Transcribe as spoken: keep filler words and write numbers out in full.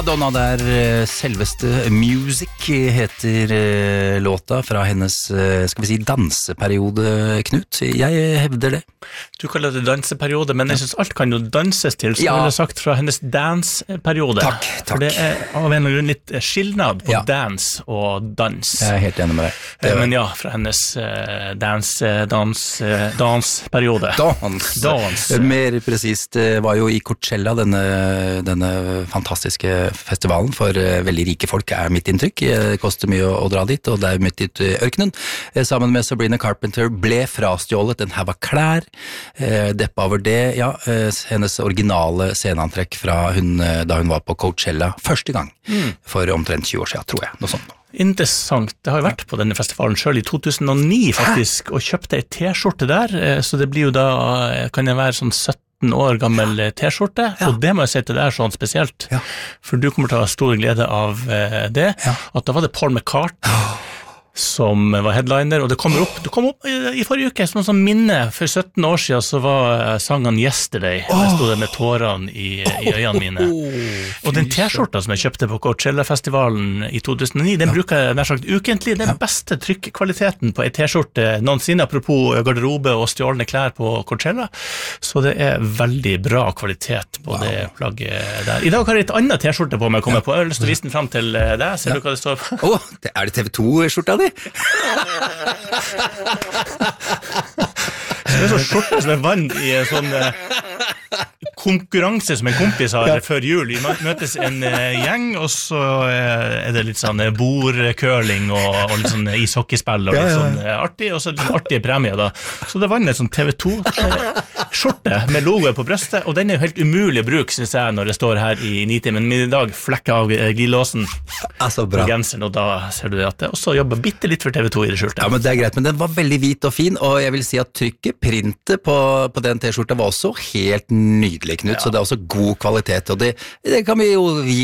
Madonna der, selveste Music heter låta fra hennes, skal vi si, danseperiode, Knut. Jeg hevder det. Du kaller det danseperiode, men jeg synes alt kan jo danses til, så ja. Ville jeg sagt fra hennes dansperiode. Takk, takk. For det er av en grunn litt skillnad på ja. Dans og dans. Jeg er helt enig med deg. Det men ja, fra hennes uh, dans, dans, uh, dansperiode. Dans. Dans. Mer presist var jo i Coachella, denne, denne fantastiske festivalen for uh, veldig rike folk, er mitt inntrykk. Det koster mye å, å dra dit, og det er midt i ørkenen. Sammen med Sabrina Carpenter ble frastjålet en haug av klær. Eh, deppa over det, ja, eh, hennes originale sceneantrekk fra hun, eh, da hun var på Coachella første gang, mm. for omtrent tjue år siden, tror jeg, noe sånt. Interessant, det har jo vært på denne festivalen selv i to tusen og ni faktisk, Hæ? Og kjøpte en t-skjorte der, eh, så det blir jo da, kan det være sånn sytten år gammel t-skjorte, ja. Og det må jeg si til det er sånn spesielt, ja. For du kommer til å ha stor glede av eh, det, ja. At da var det Paul McCartney, som var headliner, og det kommer opp, det kom opp i forrige uke, som en sånn minne, for sytten år siden så var sangen Yesterday, oh. Jeg stod der med tårene i, i øynene mine, oh, og den t-skjorta som jeg kjøpte på Coachella-festivalen i to tusen og ni, den ja. Bruker jeg nær sagt ukentlig, den ja. Beste trykkvaliteten på en t-skjorte noensinne, apropos garderobe og stjålne klær på Coachella, så det er veldig bra kvalitet på wow. Det plagget der. I dag har jeg et annet t-skjorte på meg, kommer ja. På, jeg har lyst til å vise den frem til deg, ser ja. Du hva det står på? Åh, oh, er det T V to-skjorta di? Så det er så skjorte som er vann i en sånn eh, konkurranse som en kompis har ja. Før jul. Vi møtes en eh, gjeng, og så eh, er det litt sånn eh, bordkøling og, og litt sånn ishockeyspill og litt sånn eh, artig, og så litt sånn artige premier da. Så det vann en sånn T V to-skjorte med logoet på brøstet, og den er jo helt umulig å bruke, synes jeg, når det står her i Nitimen, men i dag flekker av eh, glilåsen altså, bra. På genseren, og da ser du det at det også jobber bitte litt for T V to i det skjorte. Ja, men det er greit, men den var veldig hvit og fin, og jeg vil si at trykket, printet på, på den t-skjorta var også helt nydelig, Knut, ja. Så det er også god kvalitet, og det, det kan vi jo gi